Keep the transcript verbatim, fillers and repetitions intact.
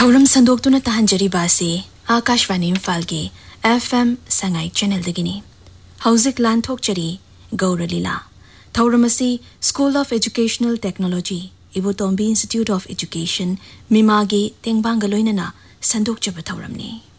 थौरम संदोक्तुना तहंजरीबासी Akashvani इम्फालगी FM Sangai channel दगिनी हौजिक लांथोकचरी गौरलीला थौरमसी school of educational technology इबुतोंबी institute of education मिमागी तेंगबांग लोइनना संदोकचब थौरमनी।